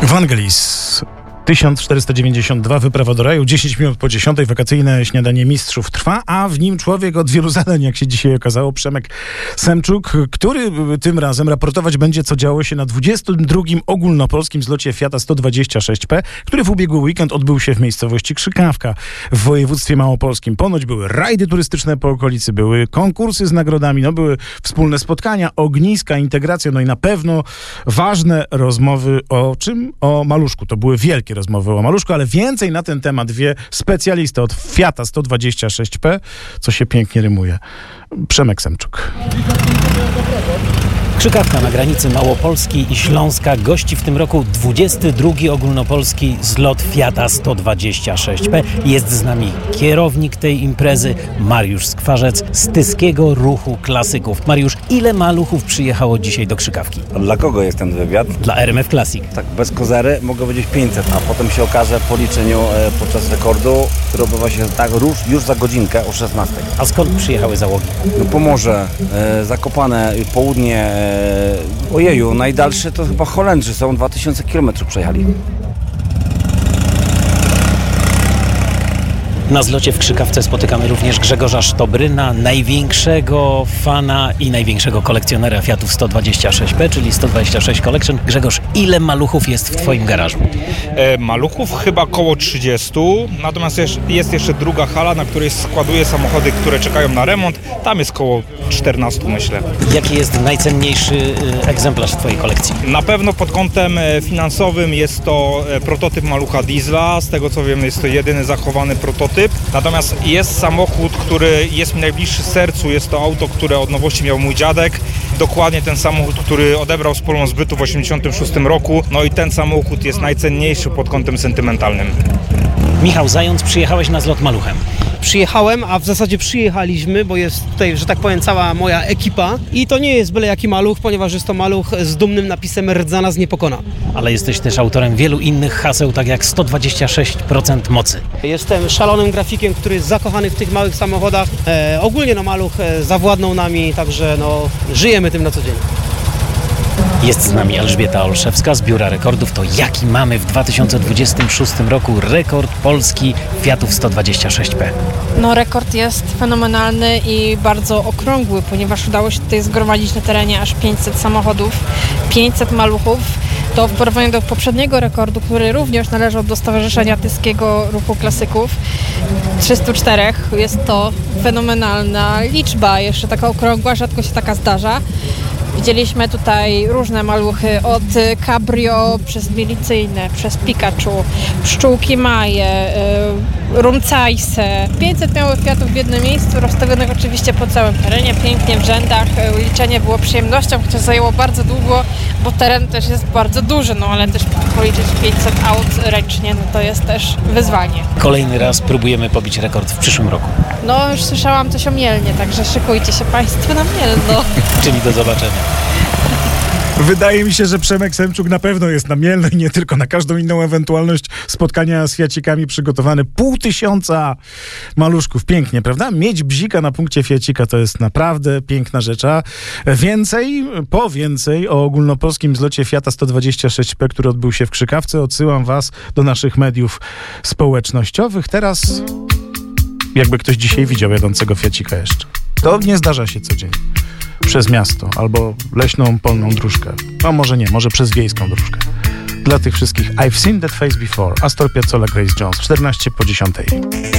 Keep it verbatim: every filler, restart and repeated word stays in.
Wangelis. tysiąc czterysta dziewięćdziesiąt dwa, wyprawa do raju, dziesięć minut po dziesiątej, wakacyjne śniadanie mistrzów trwa, a w nim człowiek od wielu zadań, jak się dzisiaj okazało, Przemek Semczuk, który tym razem raportować będzie, co działo się na dwudziestym drugim ogólnopolskim zlocie Fiata sto dwadzieścia sześć P, który w ubiegły weekend odbył się w miejscowości Krzykawka w województwie małopolskim. Ponoć były rajdy turystyczne po okolicy, były konkursy z nagrodami, no były wspólne spotkania, ogniska, integracja, no i na pewno ważne rozmowy o czym? O maluszku. To były wielkie rozmowy o maluszku, ale więcej na ten temat wie specjalista od Fiata sto dwadzieścia sześć P, co się pięknie rymuje. Przemek Semczuk. Krzykawka na granicy Małopolski i Śląska gości w tym roku dwudziesty drugi ogólnopolski zlot Fiata sto dwadzieścia sześć P. Jest z nami kierownik tej imprezy, Mariusz Skwarzec z Tyskiego Ruchu Klasyków. Mariusz, ile maluchów przyjechało dzisiaj do Krzykawki? A dla kogo jest ten wywiad? Dla R M F Classic. Tak, bez kozery mogę powiedzieć pięćset, a potem się okaże po liczeniu e, podczas rekordu, który odbywa się tak już, już za godzinkę o szesnastej. A skąd przyjechały załogi? No Pomorze, e, Zakopane, południe, e, ojeju, najdalsze to chyba Holendrzy są, dwa tysiące kilometrów przejechali. Na zlocie w Krzykawce spotykamy również Grzegorza Sztobryna, największego fana i największego kolekcjonera Fiatów sto dwadzieścia sześć P, czyli sto dwadzieścia sześć Collection. Grzegorz, ile maluchów jest w twoim garażu? E, maluchów chyba koło trzydziestu, natomiast jest jeszcze druga hala, na której składuję samochody, które czekają na remont. Tam jest koło czternastu, myślę. Jaki jest najcenniejszy y, egzemplarz w twojej kolekcji? Na pewno pod kątem finansowym jest to prototyp malucha diesla. Z tego co wiem, jest to jedyny zachowany prototyp. Natomiast jest samochód, który jest mi najbliższy sercu. Jest to auto, które od nowości miał mój dziadek. Dokładnie ten samochód, który odebrał z Polon Zbytu w osiemdziesiątym szóstym roku. No i ten samochód jest najcenniejszy pod kątem sentymentalnym. Michał Zając, przyjechałeś na zlot maluchem. Przyjechałem, a w zasadzie przyjechaliśmy, bo jest tutaj, że tak powiem, cała moja ekipa i to nie jest byle jaki maluch, ponieważ jest to maluch z dumnym napisem Rdza nas nie pokona. Ale jesteś też autorem wielu innych haseł, tak jak sto dwadzieścia sześć procent mocy. Jestem szalonym grafikiem, który jest zakochany w tych małych samochodach. E, ogólnie no maluch e, zawładnął nami, także no żyjemy tym na co dzień. Jest z nami Elżbieta Olszewska z Biura Rekordów. To jaki mamy w dwa tysiące dwudziestym szóstym roku rekord polski Fiatów sto dwadzieścia sześć P? No rekord jest fenomenalny i bardzo okrągły, ponieważ udało się tutaj zgromadzić na terenie aż pięćset samochodów, pięćset maluchów. To w porównaniu do poprzedniego rekordu, który również należał do Stowarzyszenia Tyskiego Ruchu Klasyków, trzysta cztery, jest to fenomenalna liczba, jeszcze taka okrągła, rzadko się taka zdarza. Widzieliśmy tutaj różne maluchy, od cabrio przez milicyjne, przez Pikachu, pszczółki Maje, yy, rumcajse. pięćset miało Fiatów w jednym miejscu, rozstawionych oczywiście po całym terenie, pięknie w rzędach. Liczenie było przyjemnością, chociaż zajęło bardzo długo, bo teren też jest bardzo duży, no ale też policzyć pięćset aut ręcznie, no to jest też wyzwanie. Kolejny raz próbujemy pobić rekord w przyszłym roku. No już słyszałam coś o Mielnie, także szykujcie się Państwo na Mielno. Czyli do zobaczenia. Wydaje mi się, że Przemek Semczuk na pewno jest na Mielno i nie tylko, na każdą inną ewentualność spotkania z Fiacikami przygotowany pół tysiąca maluszków. Pięknie, prawda? Mieć bzika na punkcie Fiacika to jest naprawdę piękna rzecz. A więcej, po więcej o ogólnopolskim zlocie Fiata sto dwadzieścia sześć P, który odbył się w Krzykawce, odsyłam was do naszych mediów społecznościowych. Teraz, jakby ktoś dzisiaj widział jadącego Fiacika jeszcze. To nie zdarza się codziennie. Przez miasto, albo leśną, polną dróżkę. No może nie, może przez wiejską dróżkę. Dla tych wszystkich I've seen that face before. Astor Piazzolla, Grace Jones, czternaście po dziesiątej.